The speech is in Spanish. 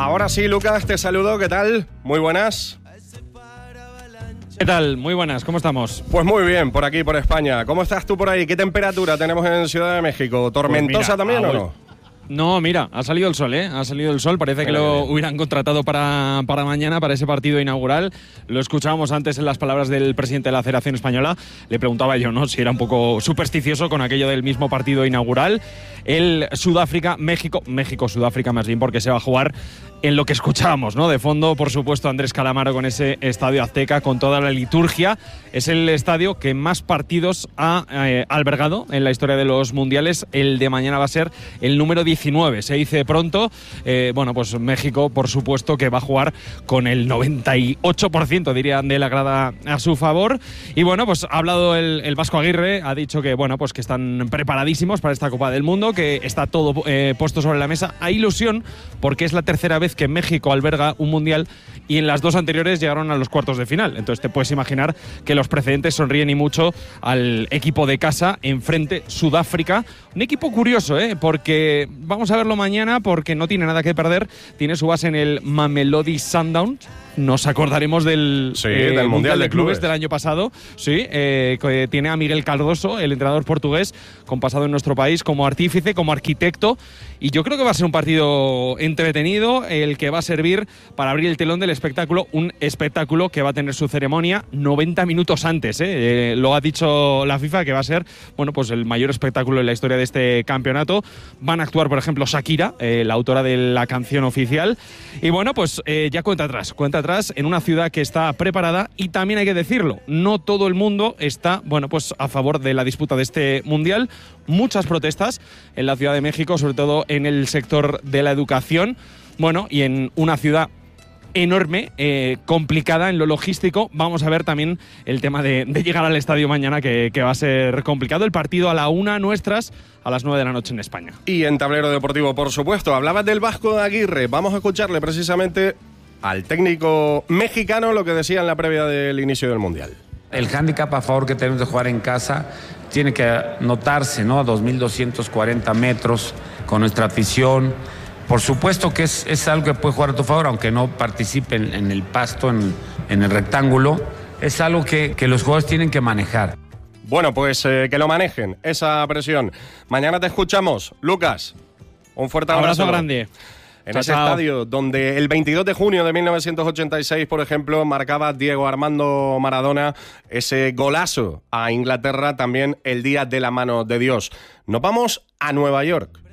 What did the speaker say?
Ahora sí, Lucas, te saludo, ¿qué tal? Muy buenas. ¿Qué tal? Muy buenas, ¿cómo estamos? Pues muy bien, por aquí, por España. ¿Cómo estás tú por ahí? ¿Qué temperatura tenemos en Ciudad de México? ¿Tormentosa también o no? No, mira, ha salido el sol, ¿eh? Ha salido el sol, parece que lo hubieran contratado para mañana, para ese partido inaugural. Lo escuchábamos antes en las palabras del presidente de la Federación Española. Le preguntaba yo, ¿no?, si era un poco supersticioso con aquello del mismo partido inaugural. El Sudáfrica, México-Sudáfrica más bien, porque se va a jugar en lo que escuchábamos, ¿no? De fondo, por supuesto, Andrés Calamaro con ese Estadio Azteca, con toda la liturgia. Es el estadio que más partidos ha albergado en la historia de los mundiales. El de mañana va a ser el número 19, se dice pronto. Bueno, pues México, por supuesto, que va a jugar con el 98%, dirían, de la grada a su favor. Y bueno, pues ha hablado el Vasco Aguirre, ha dicho que, bueno, pues que están preparadísimos para esta Copa del Mundo, que está todo puesto sobre la mesa. Hay ilusión porque es la tercera vez que México alberga un mundial y en las dos anteriores llegaron a los cuartos de final. Entonces te puedes imaginar que los precedentes sonríen y mucho al equipo de casa enfrente, Sudáfrica. Un equipo curioso, porque vamos a verlo mañana, porque no tiene nada que perder. Tiene su base en el Mamelodi Sundowns. Nos acordaremos del Mundial de Clubes del año pasado. Sí, que tiene a Miguel Cardoso, el entrenador portugués, con pasado en nuestro país como artífice, como arquitecto. Y yo creo que va a ser un partido entretenido, el que va a servir para abrir el telón del espectáculo. Un espectáculo que va a tener su ceremonia 90 minutos antes. Lo ha dicho la FIFA, que va a ser, bueno, pues el mayor espectáculo en la historia de este campeonato. Van a actuar, por ejemplo, Shakira, la autora de la canción oficial. Y bueno, pues ya cuenta atrás en una ciudad que está preparada. Y también hay que decirlo, no todo el mundo está, bueno, pues a favor de la disputa de este mundial. Muchas protestas en la Ciudad de México, sobre todo en el sector de la educación. Bueno, y en una ciudad enorme, complicada en lo logístico. Vamos a ver también el tema de llegar al estadio mañana, que va a ser complicado. El partido a la 1 nuestras, a las 9 de la noche en España. Y en Tablero Deportivo, por supuesto. Hablabas del Vasco Aguirre. Vamos a escucharle precisamente al técnico mexicano lo que decía en la previa del inicio del Mundial. El hándicap a favor que tenemos de jugar en casa tiene que notarse, ¿no? A 2.240 metros con nuestra afición. Por supuesto que es algo que puede jugar a tu favor, aunque no participe en el pasto, en el rectángulo. Es algo que los jugadores tienen que manejar. Bueno, pues que lo manejen, esa presión. Mañana te escuchamos. Lucas, un fuerte abrazo. Grande. En ese estadio donde el 22 de junio de 1986, por ejemplo, marcaba Diego Armando Maradona ese golazo a Inglaterra, también el día de la mano de Dios. Nos vamos a Nueva York.